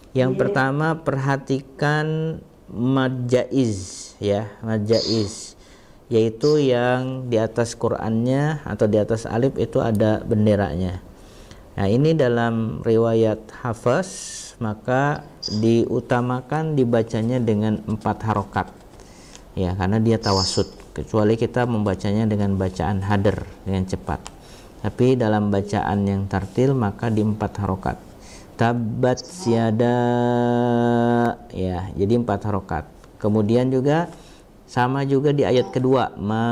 Yang pertama, perhatikan mad jaiz ya, mad jaiz, yaitu yang di atas Qur'annya atau di atas alif itu ada benderanya. Nah, ini dalam riwayat Hafs maka diutamakan dibacanya dengan 4 harokat ya, karena dia tawasud, kecuali kita membacanya dengan bacaan hadr dengan cepat. Tapi dalam bacaan yang tartil maka di 4 harokat. Tabbat siada ya, jadi 4 harokat. Kemudian juga sama juga di ayat kedua, ma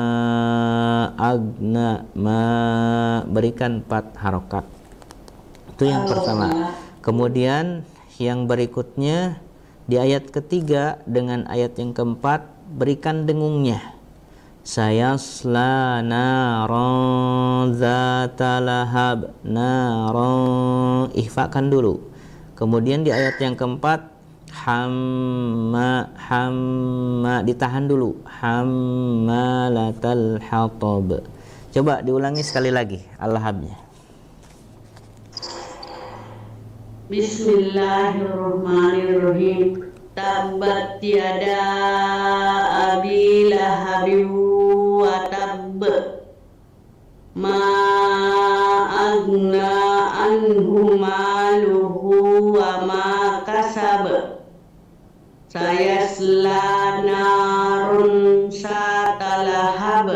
agna, ma, berikan 4 harokat. Itu yang pertama. Kemudian yang berikutnya di ayat ketiga dengan ayat yang keempat berikan dengungnya. Sayasla naron zata lahab, naron, ihfakan dulu. Kemudian di ayat yang keempat hamma, hamma, ditahan dulu, hammalatal hatab. Coba diulangi sekali lagi al-habnya. Bismillahirrahmanirrahim. Tabbat yada abi lahabin wa tabb, ma agna anhu maluhu wa ma kasab, sayasla narun satalahab,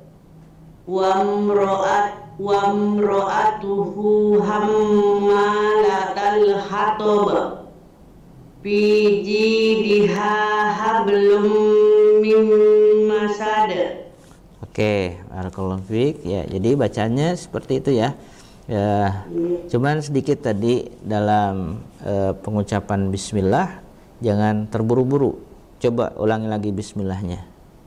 wa mro'atuhu hammalatal hatab, fi jidha hablum min masad. Oke, barakallahu fiik ya. Jadi bacanya seperti itu ya. Ya, cuman sedikit tadi dalam pengucapan bismillah jangan terburu-buru. Coba ulangi lagi bismillahnya.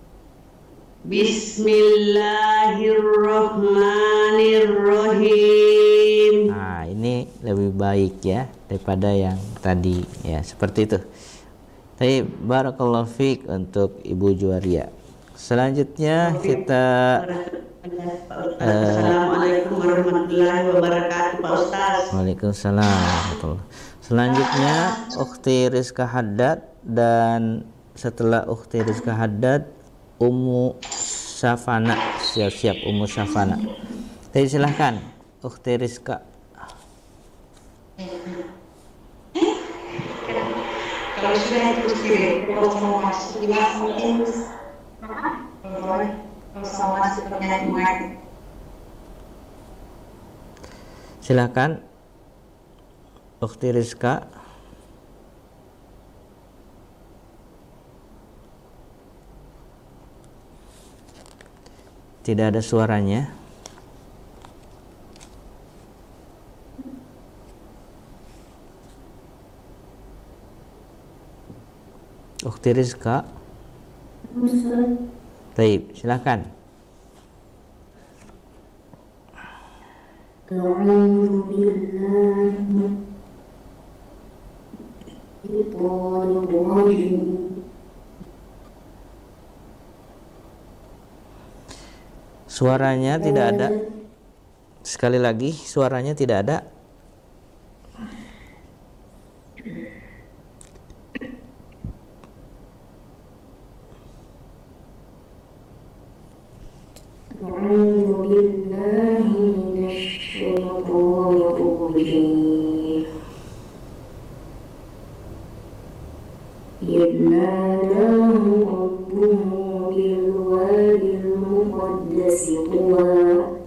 Bismillahirrahmanirrahim. Nah, ini lebih baik ya daripada yang tadi ya, seperti itu. Tapi barakallahu fiik untuk Ibu Juwaria. Selanjutnya kita Assalamualaikum warahmatullahi wabarakatuh Pak Ustaz. Waalaikumsalam. Selanjutnya Ukhti Rizka Haddad, dan setelah Ukhti Rizka Haddad Ummu Syafana. Siap-siap Ummu Syafana. Jadi silahkan Ukhti Rizka. Kalau sudah itu kalau mau masuk di mungkin kalau masuk pertanyaan. Silahkan Ukhti Rizka. Tidak ada suaranya. Ukhti Rizka. Baik, silakan. A'udzu billahi minasyaitonir rajim. Suaranya tidak ada. Sekali lagi, suaranya tidak ada. A'udzu billahi minasyaitonir rajim. Yadnadahu rabbuhu bil wadil muqaddasi tuwa.